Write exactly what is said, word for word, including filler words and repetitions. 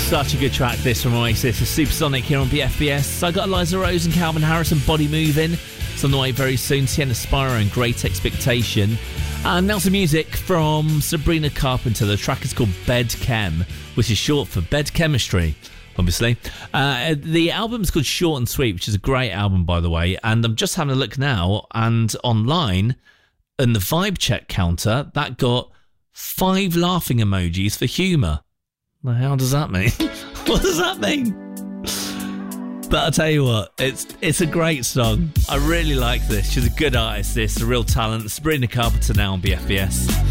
Such a good track, this from Oasis. It's Supersonic here on B F B S. So I got Eliza Rose and Calvin Harris and Body Moving. It's on the way very soon. Sienna Spyro and Great Expectation. And now some music from Sabrina Carpenter. The track is called Bed Chem, which is short for Bed Chemistry, obviously. Uh, the album's called Short and Sweet, which is a great album, by the way. And I'm just having a look now, and online, in the vibe check counter, that got five laughing emojis for humour. The hell does that mean? What does that mean? But I'll tell you what, it's it's a great song. I really like this. She's a good artist, this, a real talent. Sabrina Carpenter now on B F B S.